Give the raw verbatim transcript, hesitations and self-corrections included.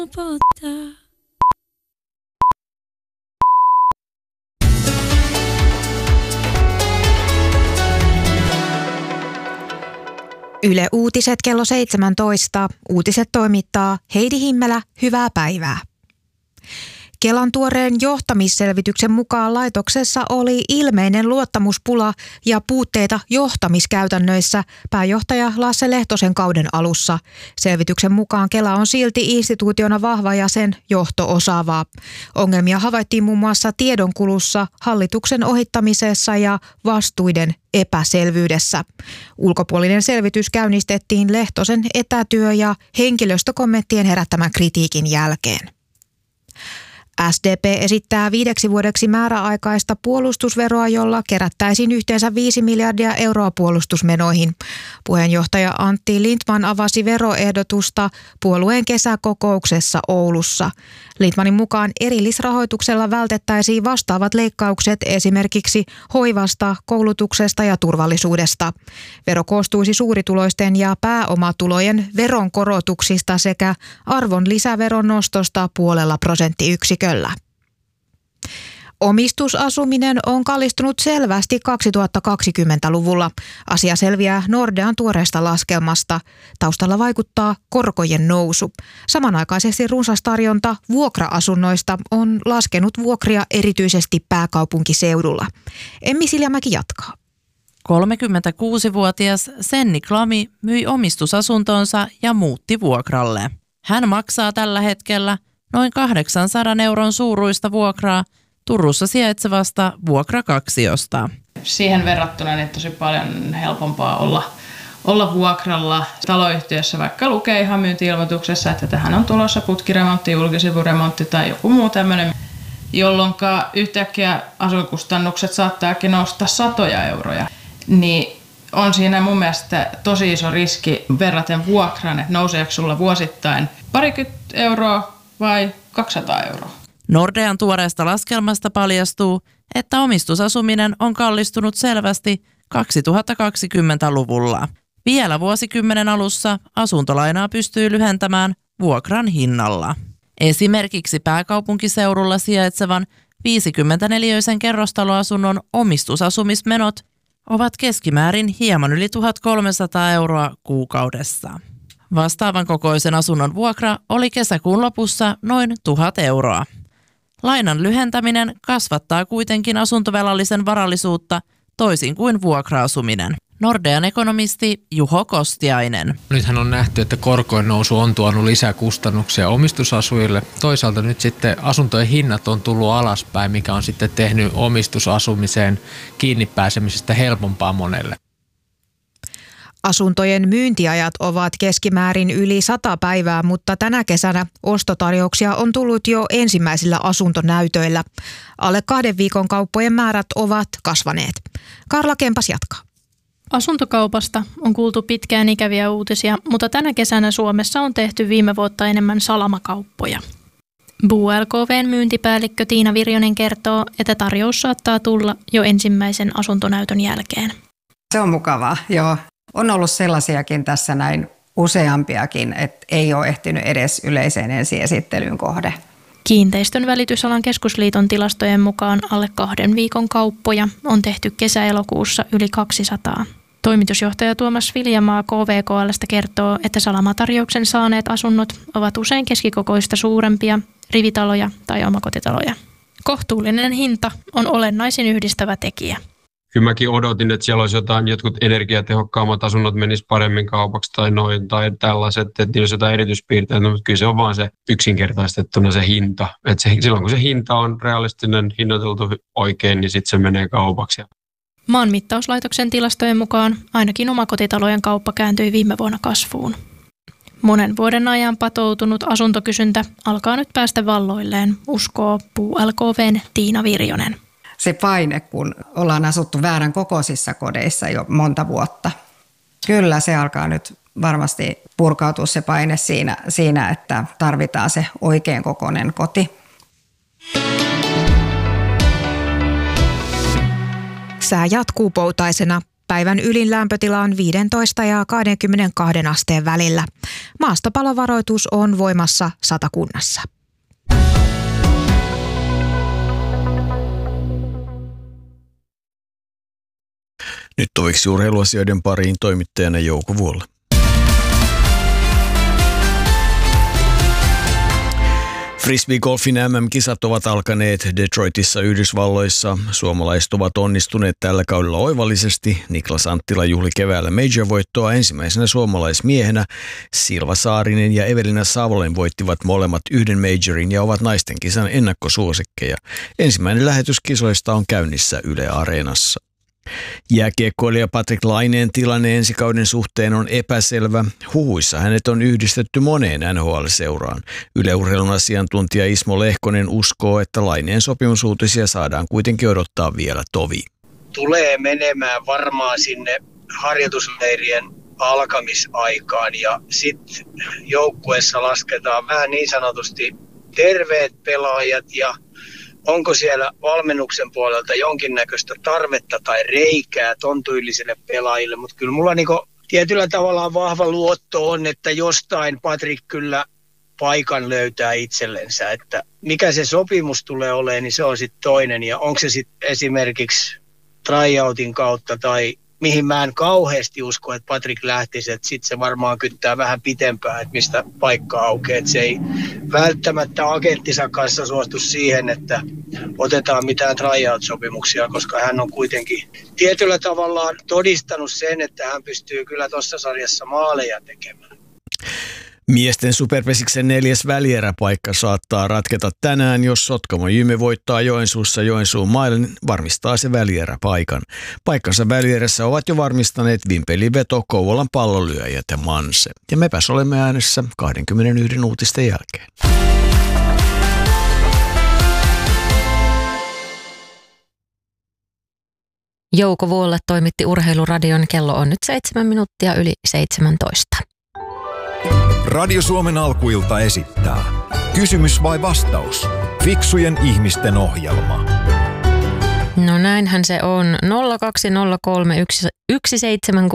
Yle Uutiset kello seitsemäntoista. Uutiset toimittaa Heidi Himmelä. Hyvää päivää. Kelan tuoreen johtamisselvityksen mukaan laitoksessa oli ilmeinen luottamuspula ja puutteita johtamiskäytännöissä pääjohtaja Lasse Lehtosen kauden alussa. Selvityksen mukaan Kela on silti instituutiona vahva ja sen johto osaavaa. Ongelmia havaittiin muun muassa tiedonkulussa, hallituksen ohittamisessa ja vastuiden epäselvyydessä. Ulkopuolinen selvitys käynnistettiin Lehtosen etätyö- ja henkilöstökommenttien herättämän kritiikin jälkeen. S D P esittää viideksi vuodeksi määräaikaista puolustusveroa, jolla kerättäisiin yhteensä viisi miljardia euroa puolustusmenoihin. Puheenjohtaja Antti Lindtman avasi veroehdotusta puolueen kesäkokouksessa Oulussa. Lindtmanin mukaan erillisrahoituksella vältettäisiin vastaavat leikkaukset esimerkiksi hoivasta, koulutuksesta ja turvallisuudesta. Vero koostuisi suurituloisten ja pääomatulojen veronkorotuksista sekä arvonlisäveron nostosta puolella prosenttiyksiköllä. Omistusasuminen on kallistunut selvästi kaksituhattakaksikymmentäluvulla. Asia selviää Nordean tuoreesta laskelmasta. Taustalla vaikuttaa korkojen nousu. Samanaikaisesti runsas tarjonta vuokra-asunnoista on laskenut vuokria erityisesti pääkaupunkiseudulla. Emmi Siljamäki jatkaa. kolmekymmentäkuusivuotias Senni Klami myi omistusasuntonsa ja muutti vuokralle. Hän maksaa tällä hetkellä noin kahdeksansadan euron suuruista vuokraa Turussa sijaitsevasta vuokrakaksiosta. Siihen verrattuna niin tosi paljon helpompaa olla, olla vuokralla taloyhtiössä, vaikka lukee ihan myynti-ilmoituksessa, että tähän on tulossa putkiremontti, julkisivuremontti tai joku muu tämmöinen, jolloin yhtäkkiä asuinkustannukset saattaakin nousta satoja euroja. Niin on siinä mun mielestä tosi iso riski verraten vuokraan, että nouseeko sulla vuosittain parikymmentä euroa vai kaksisataa euroa. Nordean tuoreesta laskelmasta paljastuu, että omistusasuminen on kallistunut selvästi kaksituhattakaksikymmentäluvulla. Vielä vuosikymmenen alussa asuntolainaa pystyy lyhentämään vuokran hinnalla. Esimerkiksi pääkaupunkiseudulla sijaitsevan viisikymmentäneliöisen kerrostaloasunnon omistusasumismenot ovat keskimäärin hieman yli tuhatkolmesataa euroa kuukaudessa. Vastaavan kokoisen asunnon vuokra oli kesäkuun lopussa noin tuhat euroa. Lainan lyhentäminen kasvattaa kuitenkin asuntovelallisen varallisuutta toisin kuin vuokra-asuminen. Nordean ekonomisti Juho Kostiainen. Nythän on nähty, että korkojen nousu on tuonut lisää kustannuksia omistusasujille. Toisaalta nyt sitten asuntojen hinnat on tullut alaspäin, mikä on sitten tehnyt omistusasumiseen kiinni pääsemisestä helpompaa monelle. Asuntojen myyntiajat ovat keskimäärin yli sata päivää, mutta tänä kesänä ostotarjouksia on tullut jo ensimmäisillä asuntonäytöillä. Alle kahden viikon kauppojen määrät ovat kasvaneet. Karla Kempas jatkaa. Asuntokaupasta on kuultu pitkään ikäviä uutisia, mutta tänä kesänä Suomessa on tehty viime vuotta enemmän salamakauppoja. B U L K V:n myyntipäällikkö Tiina Virjonen kertoo, että tarjous saattaa tulla jo ensimmäisen asuntonäytön jälkeen. Se on mukavaa, joo. On ollut sellaisiakin tässä näin useampiakin, että ei ole ehtinyt edes yleiseen ensiesittelyyn kohde. Kiinteistön välitysalan keskusliiton tilastojen mukaan alle kahden viikon kauppoja on tehty kesä-elokuussa yli kaksisataa. Toimitusjohtaja Tuomas Viljamaa K V K L:stä kertoo, että salamatarjouksen saaneet asunnot ovat usein keskikokoista suurempia, rivitaloja tai omakotitaloja. Kohtuullinen hinta on olennaisin yhdistävä tekijä. Kyllä mäkin odotin, että siellä olisi jotain, jotkut energiatehokkaammat asunnot menis paremmin kaupaksi tai noin tai tällaiset, että niillä olisi jotain erityispiirteitä, mutta kyllä se on vaan se yksinkertaistettuna se hinta. Että se, silloin kun se hinta on realistinen, hinnoiteltu oikein, niin sitten se menee kaupaksi. Maanmittauslaitoksen tilastojen mukaan ainakin omakotitalojen kauppa kääntyi viime vuonna kasvuun. Monen vuoden ajan patoutunut asuntokysyntä alkaa nyt päästä valloilleen, uskoo B U L K V:n Tiina Virjonen. Se paine, kun ollaan asuttu väärän kokoisissa kodeissa jo monta vuotta. Kyllä se alkaa nyt varmasti purkautua se paine siinä, siinä että tarvitaan se oikein kokoinen koti. Sää jatkuu poutaisena. Päivän ylin lämpötila on viisitoista ja kaksikymmentäkaksi asteen välillä. Maastopalovaroitus on voimassa Satakunnassa. Nyt toviksi urheiluasioiden pariin toimittajana Jouko Vuolla. Frisbee-golfin M M-kisat ovat alkaneet Detroitissa Yhdysvalloissa. Suomalaiset ovat onnistuneet tällä kaudella oivallisesti. Niklas Anttila juhli keväällä major-voittoa ensimmäisenä suomalaismiehenä. Silva Saarinen ja Evelina Savolen voittivat molemmat yhden majorin ja ovat naisten kisan ennakkosuosikkeja. Ensimmäinen lähetys kisoista on käynnissä Yle Areenassa. Jääkiekkoilija Patrik Laineen tilanne ensi kauden suhteen on epäselvä. Huhuissa hänet on yhdistetty moneen N H L-seuraan. Yle Urheilun asiantuntija Ismo Lehkonen uskoo, että Laineen sopimusuutisia saadaan kuitenkin odottaa vielä tovi. Tulee menemään varmaan sinne harjoitusleirien alkamisaikaan ja sitten joukkueessa lasketaan vähän niin sanotusti terveet pelaajat ja onko siellä valmennuksen puolelta jonkinnäköistä tarvetta tai reikää tontuillisille pelaajille, mutta kyllä mulla niinku tietyllä tavalla vahva luotto on, että jostain Patrik kyllä paikan löytää itsellensä, että mikä se sopimus tulee olemaan, niin se on sitten toinen ja onko se sitten esimerkiksi tryoutin kautta tai mihin mä en kauheasti usko, että Patrik lähtisi, että sitten se varmaan kyttää vähän pitempään, että mistä paikka aukeaa. Että se ei välttämättä agenttinsa kanssa suostu siihen, että otetaan mitään tryout-sopimuksia, koska hän on kuitenkin tietyllä tavallaan todistanut sen, että hän pystyy kyllä tuossa sarjassa maaleja tekemään. Miesten Superpesiksen neljäs välieräpaikka saattaa ratketa tänään, jos Sotkamo Jyme voittaa Joensuussa Joensuun Mailen, varmistaa se välieräpaikan. Paikkansa välierässä ovat jo varmistaneet Vimpelin Veto, Kouvolan Pallonlyöjät ja Manse. Ja mepäs olemme äänessä kaksikymmentäyksi uutisten jälkeen. Jouko Vuolle toimitti Urheiluradion. Kello on nyt seitsemän minuuttia yli seitsemäntoista. Radio Suomen alkuilta esittää. Kysymys vai vastaus? Fiksujen ihmisten ohjelma. No näinhän se on. nolla kaksi nolla kolme yksi seitsemän